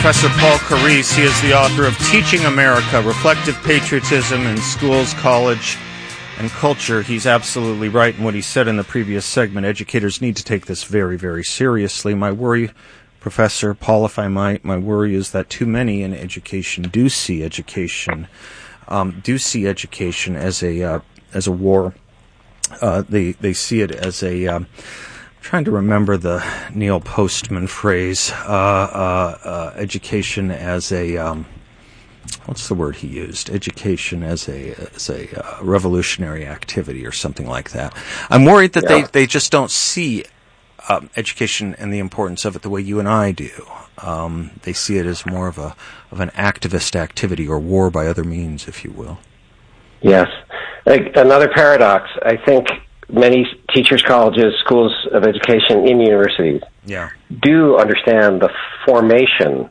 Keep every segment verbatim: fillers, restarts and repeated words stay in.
Professor Paul Carisse. He is the author of Teaching America, Reflective Patriotism in Schools, College, and Culture. He's absolutely right in what he said in the previous segment. Educators need to take this very, very seriously. My worry, Professor Paul, if I might, my worry is that too many in education do see education, um, do see education as a uh, as a war. Uh, they they see it as a um, trying to remember the Neil Postman phrase, uh, uh, uh, education as a, um, what's the word he used? Education as a as a uh, revolutionary activity or something like that. I'm worried that yeah. they, they just don't see um, education and the importance of it the way you and I do. Um, they see it as more of a of an activist activity or war by other means, if you will. Yes. Like, another paradox, I think many teachers, colleges, schools of education in universities yeah. do understand the formation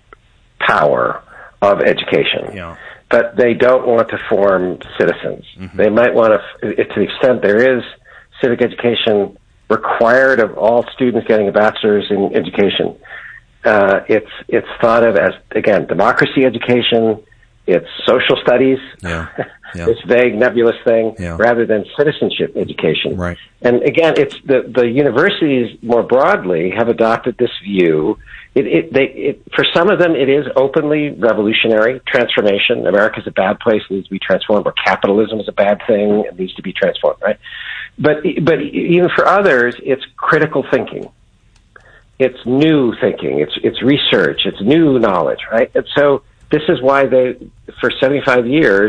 power of education, yeah. but they don't want to form citizens. Mm-hmm. They might want to, to the extent there is civic education required of all students getting a bachelor's in education, uh, it's it's thought of as, again, democracy education, it's social studies, yeah. Yeah. this vague, nebulous thing, yeah. rather than citizenship education. Right. And again, it's the, the universities more broadly have adopted this view. It, it, they, it, for some of them, it is openly revolutionary transformation. America's a bad place, it needs to be transformed, or capitalism is a bad thing, it needs to be transformed, right? But, but even for others, it's critical thinking. It's new thinking. It's, it's research. It's new knowledge, right? And so this is why they, for seventy-five years,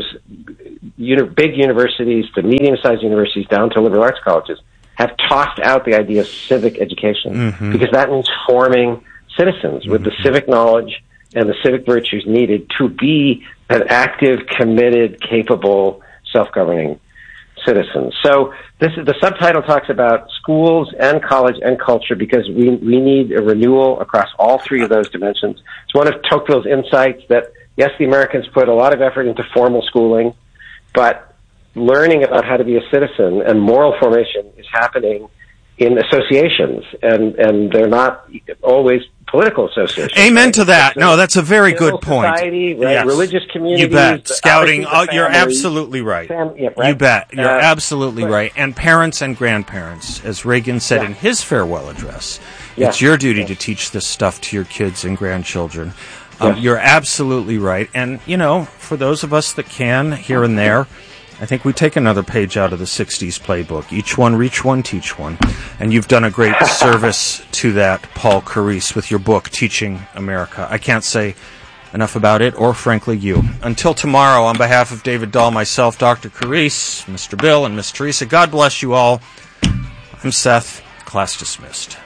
uni- big universities to medium-sized universities down to liberal arts colleges have tossed out the idea of civic education, mm-hmm. because that means forming citizens mm-hmm. with the civic knowledge and the civic virtues needed to be an active, committed, capable, self-governing citizen. So this is, the subtitle talks about schools and college and culture, because we we need a renewal across all three of those dimensions. It's one of Tocqueville's insights that, yes, the Americans put a lot of effort into formal schooling, but learning about how to be a citizen and moral formation is happening in associations, and, and they're not always political associations. Amen right? to that. So no, that's a very good point. Society, right? Yes. Religious communities. You bet. Scouting, oh, you're family, absolutely right. Fam- yeah, right. You bet. You're uh, absolutely but, right. And parents and grandparents, as Reagan said yeah. in his farewell address, yeah. it's your duty yeah. to teach this stuff to your kids and grandchildren. Um, yeah. You're absolutely right. And, you know, for those of us that can, here and there, I think we take another page out of the sixties playbook. Each one, reach one, teach one. And you've done a great service to that, Paul Carisse, with your book, Teaching America. I can't say enough about it, or frankly you. Until tomorrow, on behalf of David Dahl, myself, Doctor Carisse, Mister Bill, and Miss Teresa, God bless you all. I'm Seth. Class dismissed.